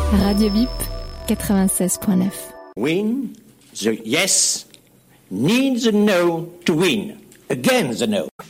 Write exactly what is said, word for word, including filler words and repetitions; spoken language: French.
Radio Bip quatre-vingt-seize point neuf. Win, the yes, need the no to win. Again the no.